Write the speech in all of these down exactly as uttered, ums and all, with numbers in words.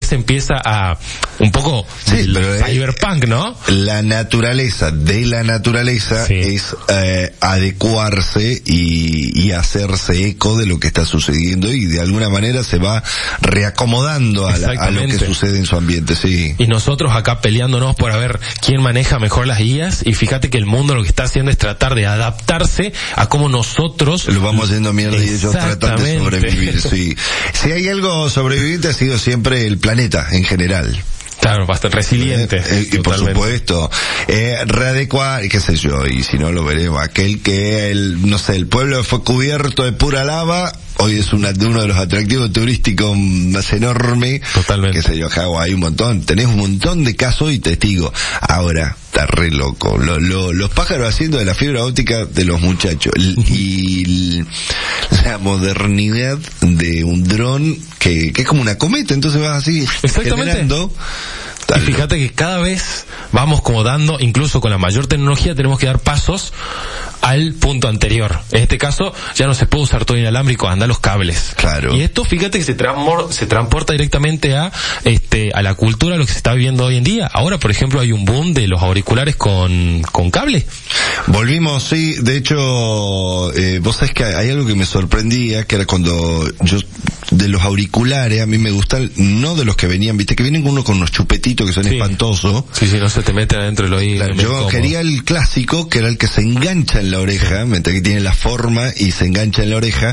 se empieza a un poco sí, pero cyberpunk, ¿no? La naturaleza de la naturaleza sí. es eh, adecuarse y, y hacerse eco de lo que está sucediendo y de alguna manera se va reacomodando a, la, a lo que sucede en su ambiente, sí. Y nosotros acá peleándonos por a ver quién maneja mejor las I As, y fíjate que el mundo lo que está haciendo es tratar de adaptarse a cómo nosotros lo vamos haciendo mierda y ellos tratan de sobrevivir, sí. Si hay algo sobreviviente ha sido siempre el planeta en general. Claro, bastante resiliente. Eh, y por supuesto, eh, readecuar, y qué sé yo, y si no lo veremos, aquel que, el, no sé, el pueblo fue cubierto de pura lava, hoy es una, uno de los atractivos turísticos más enorme. Totalmente. Qué sé yo, Jagua, hay un montón, tenés un montón de casos y testigos. Ahora, está re loco, lo, lo, los pájaros haciendo de la fibra óptica de los muchachos, y la modernidad de un dron que, que es como una cometa, entonces vas así generando. Y fíjate que cada vez vamos como dando, incluso con la mayor tecnología, tenemos que dar pasos al punto anterior. En este caso, ya no se puede usar todo inalámbrico, anda los cables. Claro. Y esto, fíjate que se, transmor, se transporta directamente a este a la cultura, lo que se está viviendo hoy en día. Ahora, por ejemplo, hay un boom de los auriculares con, con cable. Volvimos, sí. De hecho, eh, vos sabés que hay algo que me sorprendía, que era cuando yo, de los auriculares, a mí me gustan, no de los que venían, viste, que vienen uno con unos chupetitos que son sí. espantosos. Sí, sí, no se te mete adentro del oído. Claro, yo cómodo. Quería el clásico, que era el que se engancha en la oreja, mientras que tiene la forma y se engancha en la oreja,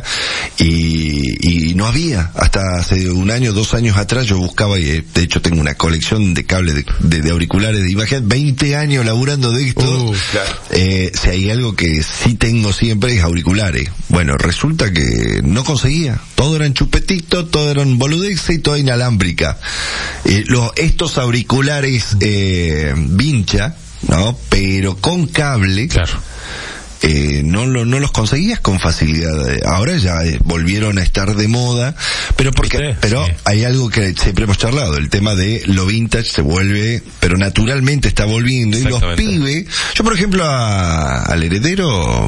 y, y no había. Hasta hace un año, dos años atrás yo buscaba, y de hecho tengo una colección de cables de, de, de auriculares, de imagen, veinte años laburando de esto. Uh, claro. Eh, si hay algo que sí tengo siempre es auriculares. Bueno, resulta que no conseguía. Todo eran chupetitos, todo eran boludeces y todo inalámbrica. Eh, los, estos auriculares eh, vincha, ¿no? Pero con cable. Claro. Eh, no lo, no los conseguías con facilidad. Ahora ya eh, volvieron a estar de moda, pero porque, ¿viste? Pero sí. Hay algo que siempre hemos charlado, el tema de lo vintage se vuelve, pero naturalmente está volviendo, y los pibes, yo por ejemplo a, al heredero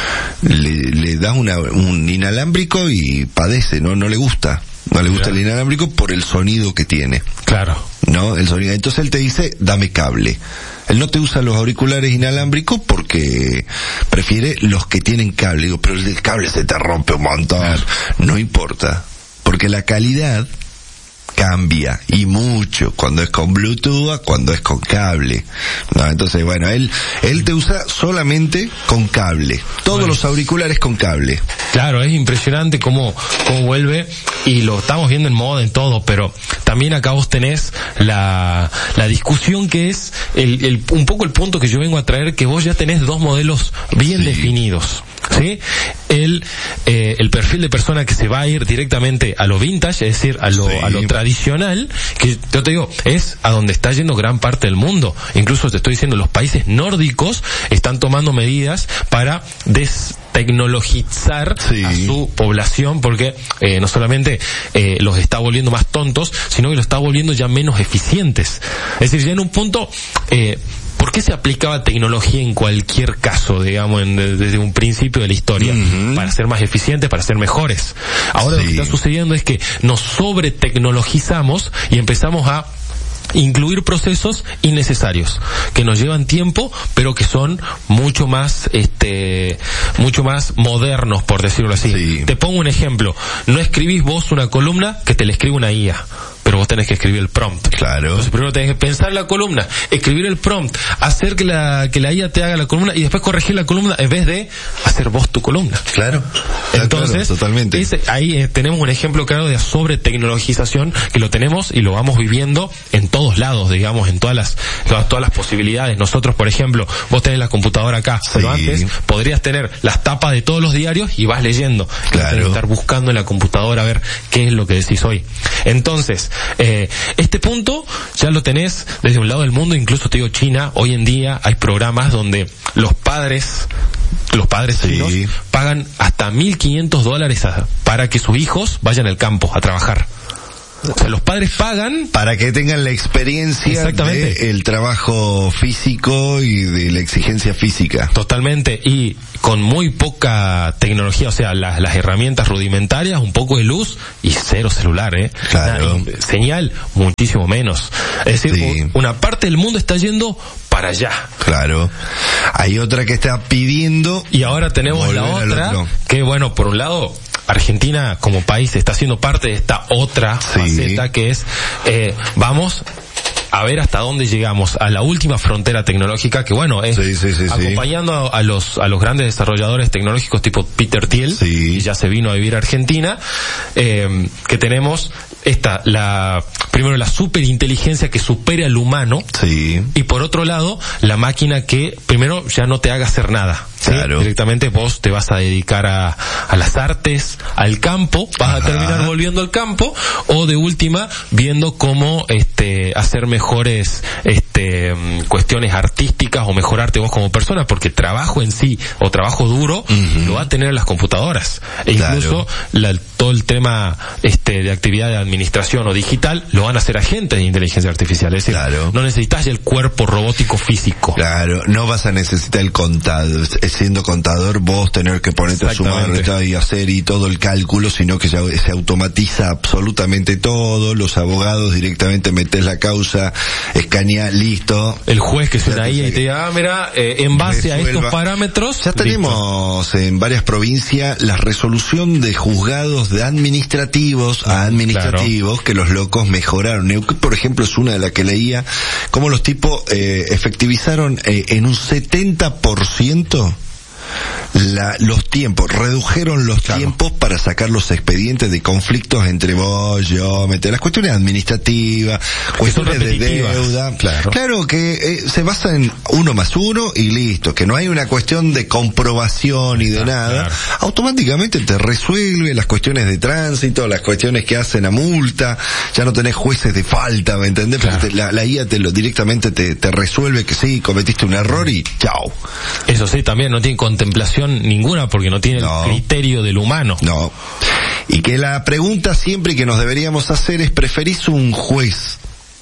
le, le das una, un inalámbrico y padece, no, no le gusta. No le gusta, claro, el inalámbrico por el sonido que tiene. Claro. ¿No? El sonido. Entonces él te dice, dame cable. Él no te usa los auriculares inalámbricos porque prefiere los que tienen cable. Digo, pero el cable se te rompe un montón. Claro. No importa. Porque la calidad cambia, y mucho, cuando es con Bluetooth a cuando es con cable. No, entonces, bueno, él él te usa solamente con cable. Todos bueno. los auriculares con cable. Claro, es impresionante cómo, cómo vuelve, y lo estamos viendo en moda, en todo, pero también acá vos tenés la, la discusión que es el, el, un poco el punto que yo vengo a traer, que vos ya tenés dos modelos bien sí. definidos. ¿Sí? El, eh, el perfil de persona que se va a ir directamente a lo vintage, es decir, a lo, sí. a lo tradicional, que yo te digo, es a donde está yendo gran parte del mundo. Incluso te estoy diciendo, los países nórdicos están tomando medidas para destecnologizar sí. a su población, porque eh, no solamente eh, los está volviendo más tontos, sino que los está volviendo ya menos eficientes. Es decir, ya en un punto, eh, ¿por qué se aplicaba tecnología en cualquier caso, digamos, en, desde un principio de la historia? Uh-huh. Para ser más eficientes, para ser mejores. Ahora sí. lo que está sucediendo es que nos sobretecnologizamos y empezamos a incluir procesos innecesarios que nos llevan tiempo, pero que son mucho más este mucho más modernos, por decirlo así. Sí. Te pongo un ejemplo. No escribís vos una columna que te la escribe una I A, pero vos tenés que escribir el prompt. Claro. Entonces primero tenés que pensar la columna, escribir el prompt, hacer que la que la I A te haga la columna y después corregir la columna en vez de hacer vos tu columna. Claro. Entonces, claro, totalmente. Ese, ahí eh, tenemos un ejemplo claro de sobretecnologización que lo tenemos y lo vamos viviendo en todos lados, digamos, en todas las todas, todas las posibilidades. Nosotros, por ejemplo, vos tenés la computadora acá, sí. pero antes podrías tener las tapas de todos los diarios y vas leyendo. Claro. Tenés que estar buscando en la computadora a ver qué es lo que decís hoy. Entonces, eh, este punto ya lo tenés desde un lado del mundo, incluso te digo China, hoy en día hay programas donde los padres los padres sí. chinos pagan hasta mil quinientos dólares a, para que sus hijos vayan al campo a trabajar. O sea, los padres pagan para que tengan la experiencia del trabajo físico y de la exigencia física. Totalmente, y con muy poca tecnología, o sea, las, las herramientas rudimentarias, un poco de luz y cero celular, ¿eh? Claro. Una, señal, muchísimo menos. Es decir, sí. una parte del mundo está yendo para allá. Claro. Hay otra que está pidiendo. Y ahora tenemos la otra, que bueno, por un lado, Argentina como país está siendo parte de esta otra sí. faceta que es, eh, vamos a ver hasta dónde llegamos, a la última frontera tecnológica, que bueno, es sí, sí, sí, acompañando sí. a los a los grandes desarrolladores tecnológicos tipo Peter Thiel, sí. y ya se vino a vivir a Argentina, eh, que tenemos esta, la, primero la superinteligencia que supere al humano, sí. y por otro lado, la máquina que primero ya no te haga hacer nada. ¿Sí? Claro. Directamente vos te vas a dedicar a, a las artes, al campo, vas Ajá. a terminar volviendo al campo, o de última, viendo cómo este hacer mejores este cuestiones artísticas o mejorarte vos como persona, porque trabajo en sí, o trabajo duro, uh-huh. lo va a tener las computadoras. E claro. incluso la, todo el tema este de actividad de administración o digital, lo van a hacer agentes de inteligencia artificial. Es decir, claro. no necesitas el cuerpo robótico físico. Claro, no vas a necesitar el contado. Siendo contador, vos tener que ponerte a sumar y hacer y todo el cálculo, sino que ya se automatiza absolutamente todo. Los abogados directamente metés la causa, escanea, listo. El juez que se la I A y te diga, ah, mira, eh, en base resuelva. a estos parámetros. Ya tenemos listo. en varias provincias la resolución de juzgados de administrativos a administrativos, claro. que los locos mejoraron. Neuquén, por ejemplo, es una de las que leía, cómo los tipos eh, efectivizaron eh, en un setenta por ciento La, los tiempos, redujeron los claro. tiempos para sacar los expedientes de conflictos entre vos, yo, meter las cuestiones administrativas, cuestiones de deuda. Claro, claro que eh, se basa en uno más uno y listo, que no hay una cuestión de comprobación y de ah, nada. Claro. Automáticamente te resuelve las cuestiones de tránsito, las cuestiones que hacen a multa, ya no tenés jueces de falta, ¿me entendés? Claro. Porque te, la, la I A te lo directamente te, te resuelve que sí, cometiste un error y chao. Eso sí, también no tiene contemplación ninguna porque no tiene no. el criterio del humano. No. Y que la pregunta siempre que nos deberíamos hacer es, ¿preferís un juez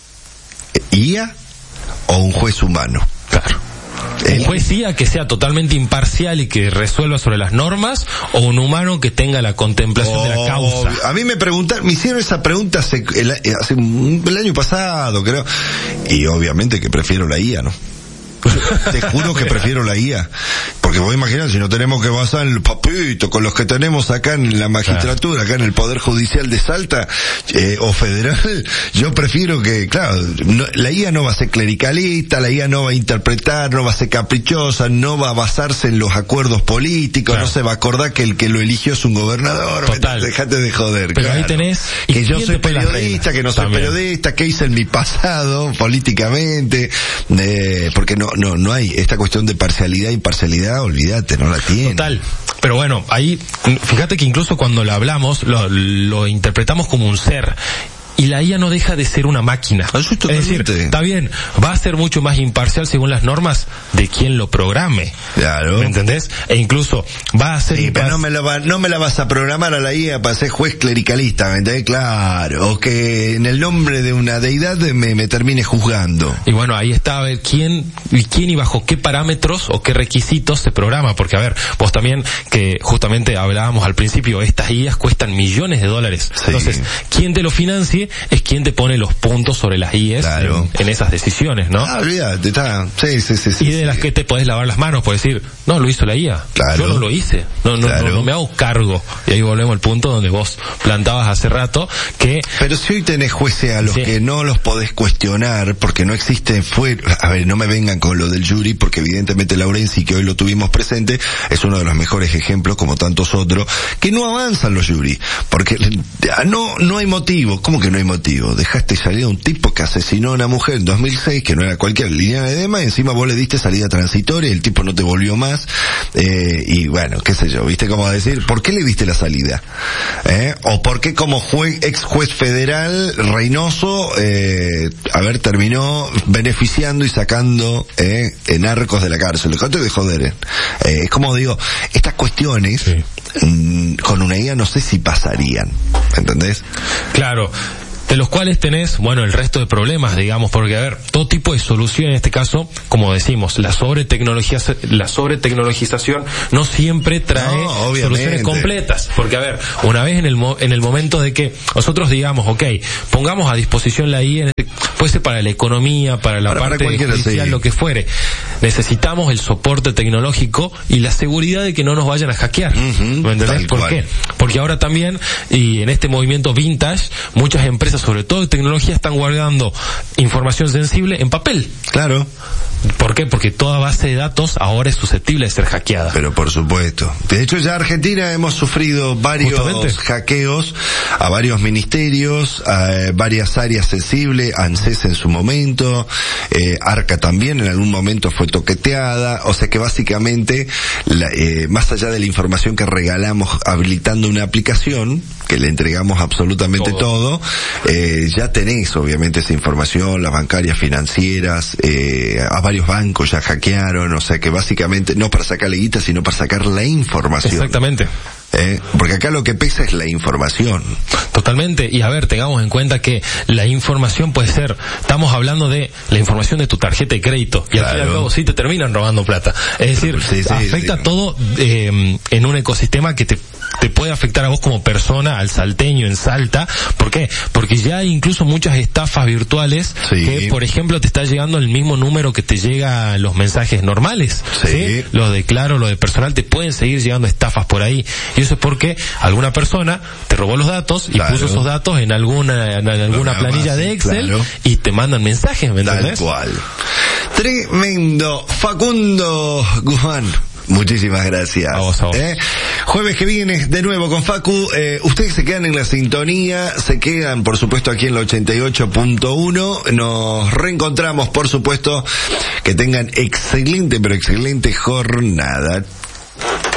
I A o un juez humano? Claro. ¿Un el... juez I A que sea totalmente imparcial y que resuelva sobre las normas, o un humano que tenga la contemplación oh, de la causa? A mí me preguntaron, me hicieron esa pregunta hace el, hace el año pasado, creo, y obviamente que prefiero la I A, ¿no? Te juro que prefiero la I A, porque vos imaginás, si no tenemos que basar en el papito con los que tenemos acá en la magistratura, acá en el Poder Judicial de Salta eh, o federal, yo prefiero que, claro, no, la I A no va a ser clericalista, la I A no va a interpretar, no va a ser caprichosa, no va a basarse en los acuerdos políticos, claro. no se va a acordar que el que lo eligió es un gobernador. Total. Dejate de joder. Pero claro. ahí tenés que yo soy periodista, que no soy También. periodista, que hice en mi pasado políticamente, eh, porque no No, no hay esta cuestión de parcialidad e imparcialidad, olvídate, no la tiene. Total. Pero bueno, ahí, fíjate que incluso cuando lo hablamos, lo, lo interpretamos como un ser. Y la I A no deja de ser una máquina. Es decir, está bien, va a ser mucho más imparcial según las normas de quien lo programe. Claro. ¿Me entendés? E incluso va a ser... Sí, pero no me, lo va, no me la vas a programar a la I A para ser juez clericalista, ¿me entendés? Claro. O que en el nombre de una deidad me, me termine juzgando. Y bueno, ahí está, a ver, quién, y quién y bajo qué parámetros o qué requisitos se programa. Porque, a ver, vos también, que justamente hablábamos al principio, estas I As cuestan millones de dólares. Sí. Entonces, ¿quién te lo financie? Es quien te pone los puntos sobre las I Es claro. en, en esas decisiones, ¿no? Ah, olvídate, está. Sí, sí, sí, sí. Y de sí. las que te podés lavar las manos, por decir, no, lo hizo la I A. Claro. Yo no lo hice. No, no, claro. no, no me hago cargo. Y ahí volvemos al punto donde vos plantabas hace rato que... Pero si hoy tenés jueces a los sí. que no los podés cuestionar, porque no existe fuera... A ver, no me vengan con lo del jury, porque evidentemente Laurenzi, que hoy lo tuvimos presente, es uno de los mejores ejemplos, como tantos otros, que no avanzan los jury. Porque no, no hay motivo. ¿Cómo que no hay motivo? Dejaste salir a un tipo que asesinó a una mujer en dos mil seis, que no era cualquier línea de edema, y encima vos le diste salida transitoria, y el tipo no te volvió más, eh, y bueno, qué sé yo, viste cómo decir, ¿por qué le diste la salida? ¿Eh? O por qué como juez, ex juez federal, Reynoso, eh, a ver, terminó beneficiando y sacando, eh, en arcos de la cárcel. Dejate de joder, eh. Eh, es como digo, estas cuestiones, sí. mmm, con una I A no sé si pasarían, ¿entendés? Claro. de los cuales tenés, bueno, el resto de problemas, digamos, porque a ver, todo tipo de solución en este caso, como decimos, la sobretecnología, la sobretecnologización no siempre trae no, soluciones completas, porque a ver, una vez en el mo- en el momento de que nosotros digamos, ok, pongamos a disposición la I A, puede ser para la economía, para la para, parte para judicial, sí. lo que fuere, necesitamos el soporte tecnológico y la seguridad de que no nos vayan a hackear. Uh-huh, ¿me entendés? ¿Por cual. qué? Porque ahora también, y en este movimiento vintage, muchas empresas, sobre todo de tecnología, están guardando información sensible en papel. Claro. ¿Por qué? Porque toda base de datos ahora es susceptible de ser hackeada. Pero por supuesto. De hecho, ya Argentina hemos sufrido varios Justamente. hackeos a varios ministerios, a varias áreas sensibles, ANSES en su momento, eh, ARCA también en algún momento fue toqueteada, o sea que básicamente, la, eh, más allá de la información que regalamos habilitando una aplicación, que le entregamos absolutamente todo, todo eh, ya tenés obviamente esa información, las bancarias financieras, eh, a varios bancos ya hackearon, o sea que básicamente no para sacarle guita, sino para sacar la información. Exactamente. Eh, porque acá lo que pesa es la información. Totalmente. Y a ver, tengamos en cuenta que la información puede ser, estamos hablando de la información de tu tarjeta de crédito, y claro. al fin y al cabo sí te terminan robando plata. Es decir, sí, sí, afecta sí. todo eh, en un ecosistema que te te puede afectar a vos como persona, al salteño en Salta. ¿Por qué? Porque ya hay incluso muchas estafas virtuales sí. que, por ejemplo, te está llegando el mismo número que te llega los mensajes normales. Sí. ¿sí? Los de Claro, los de Personal, te pueden seguir llegando estafas por ahí. Y eso es porque alguna persona te robó los datos y claro. puso esos datos en alguna en alguna planilla de Excel claro. y te mandan mensajes, ¿me entendés? Tal cual. Tremendo. Facundo Guzmán. Muchísimas gracias. A vos, a vos. ¿Eh? Jueves que viene de nuevo con Facu. Eh, ustedes se quedan en la sintonía, se quedan por supuesto aquí en la ochenta y ocho punto uno. Nos reencontramos, por supuesto. Que tengan excelente, pero excelente jornada.